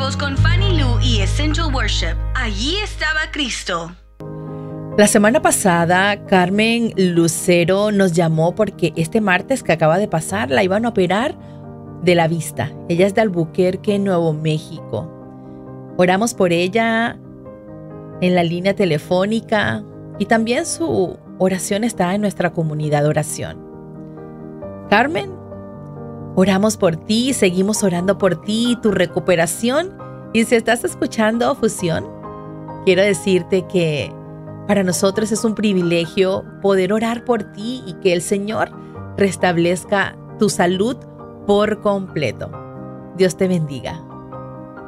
Minutos con Fanny Lu y Essential Worship. Allí estaba Cristo. La semana pasada, Carmen Lucero nos llamó porque este martes que acaba de pasar la iban a operar de la vista. Ella es de Albuquerque, Nuevo México. Oramos por ella en la línea telefónica y también su oración está en nuestra comunidad de oración. Carmen, oramos por ti, seguimos orando por ti, tu recuperación. Y si estás escuchando Fusión, quiero decirte que para nosotros es un privilegio poder orar por ti y que el Señor restablezca tu salud por completo. Dios te bendiga.